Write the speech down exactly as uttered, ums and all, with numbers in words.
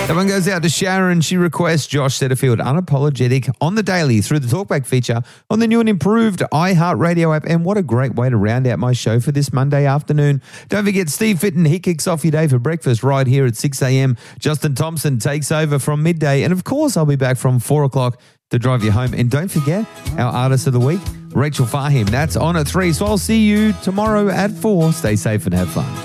That one goes out to Sharon. She requests Josh Setterfield, Unapologetic, on the daily through the Talkback feature on the new and improved iHeartRadio app. And what a great way to round out my show for this Monday afternoon. Don't forget, Steve Fitton, he kicks off your day for breakfast right here at six a.m. Justin Thompson takes over from midday. And of course, I'll be back from four o'clock to drive you home. And don't forget, our Artist of the Week, Rachel Fahim. That's on at three. So I'll see you tomorrow at four. Stay safe and have fun.